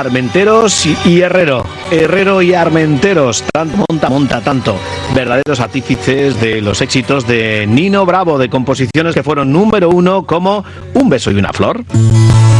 Armenteros y Herrero y Armenteros, monta tanto, verdaderos artífices de los éxitos de Nino Bravo, de composiciones que fueron número 1 como Un beso y una flor.